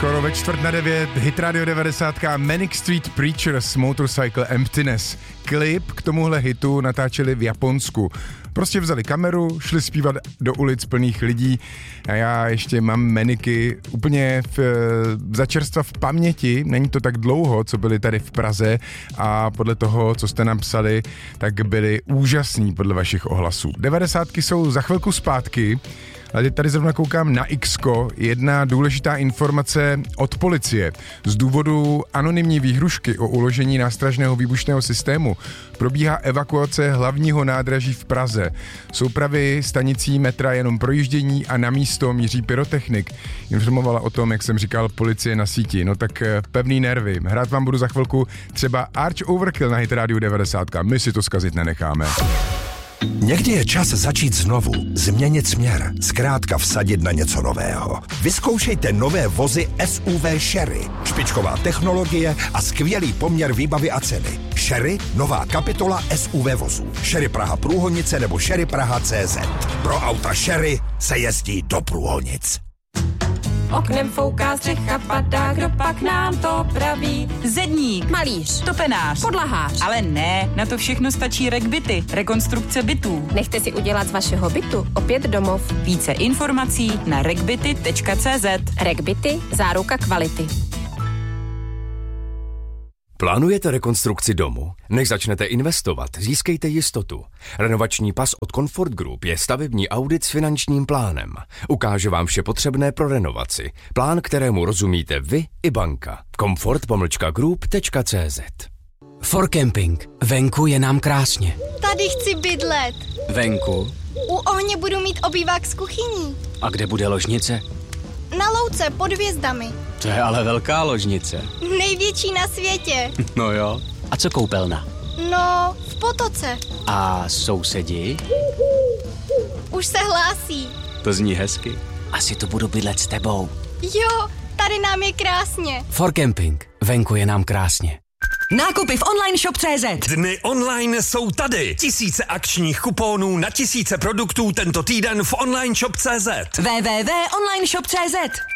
Skoro ve 8:45, Hit Radio 90, Manic Street Preachers, Motorcycle Emptiness. Klip k tomuhle hitu natáčeli v Japonsku. Prostě vzali kameru, šli zpívat do ulic plných lidí a já ještě mám Maniky úplně začerstva v paměti, není to tak dlouho, co byli tady v Praze a podle toho, co jste nám psali, tak byli úžasní podle vašich ohlasů. 90ky jsou za chvilku zpátky, ale tady zrovna koukám na Xko, jedna důležitá informace od policie. Z důvodu anonymní výhrušky o uložení nástražného výbušného systému probíhá evakuace hlavního nádraží v Praze. Soupravy stanicí metra jenom projíždění a na místo míří pyrotechnik. Informovala o tom, jak jsem říkal, policie na síti. No tak pevný nervy. Hrát vám budu za chvilku třeba Arch Overkill na Hit Radio 90. My si to zkazit nenecháme. Někdy je čas začít znovu, změnit směr, zkrátka vsadit na něco nového. Vyzkoušejte nové vozy SUV Chery. Špičková technologie a skvělý poměr výbavy a ceny. Chery, nová kapitola SUV vozů. Chery Praha Průhonice nebo Chery Praha CZ. Pro auta Chery se jezdí do Průhonic. Oknem fouká střecha, padá, kdo pak nám to praví? Zedník, Malíř, topenář, podlahář. ale ne, na to všechno stačí RegBity, rekonstrukce bytů. Nechte si udělat z vašeho bytu opět domov. Více informací na regbity.cz. RegBity, záruka kvality. Plánujete rekonstrukci domu? Než začnete investovat, získejte jistotu. Renovační pas od Comfort Group je stavební audit s finančním plánem. Ukáže vám vše potřebné pro renovaci. Plán, kterému rozumíte vy i banka. comfort-group.cz. For Camping. Venku je nám krásně. Tady chci bydlet. Venku? U ohně budu mít obývák s kuchyní. A kde bude ložnice? Na louce pod hvězdami. To je ale velká ložnice. Největší na světě. No jo. A co koupelna? No, v potoce. A sousedi? Už se hlásí. To zní hezky. Asi tu budu bydlet s tebou. Jo, tady nám je krásně. For Camping. Venku je nám krásně. Nákupy v online shop.cz. Dny online jsou tady. Tisíce akčních kuponů na tisíce produktů tento týden v online shop.cz. www.onlineshop.cz.